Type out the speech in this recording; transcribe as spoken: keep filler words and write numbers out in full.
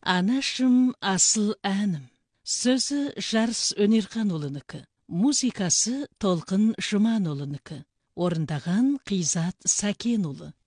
Анашым асыл әнім. Сөзі Жарыс Өнерханұлынікі. Музыкасы Толқын Жұманұлынікі. Орындаған Қизат Сәкенұлы.